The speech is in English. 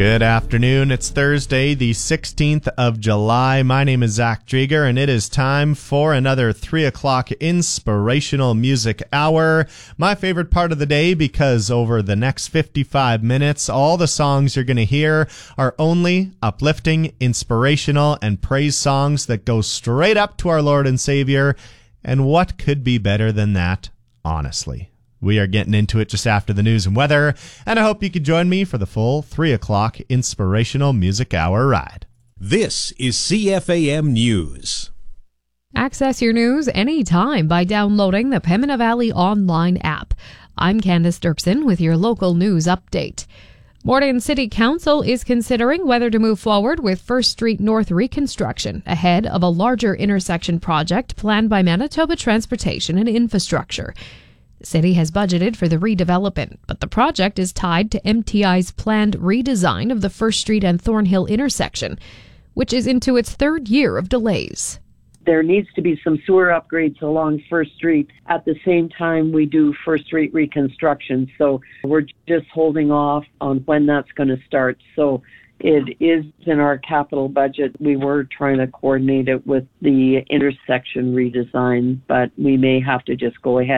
Good afternoon. It's Thursday, the 16th of July. My name is Zach Drieger, and it is time for another 3 o'clock inspirational music hour. My favorite part of the day, because over the next 55 minutes, all the songs you're going to hear are only uplifting, inspirational, and praise songs that go straight up to our Lord and Savior. And what could be better than that, honestly? We are getting into it just after the news and weather, and I hope you can join me for the full 3 o'clock inspirational music hour ride. This is CFAM News. Access your news anytime by downloading the Pembina Valley online app. I'm Candace Dirksen with your local news update. Morden City Council is considering whether to move forward with First Street North reconstruction ahead of a larger intersection project planned by Manitoba Transportation and Infrastructure. The city has budgeted for the redevelopment, but the project is tied to MTI's planned redesign of the First Street and Thornhill intersection, which is into its third year of delays. There needs to be some sewer upgrades along First Street at the same time we do First Street reconstruction. So we're just holding off on when that's going to start. So it is in our capital budget. We were trying to coordinate it with the intersection redesign, but we may have to just go ahead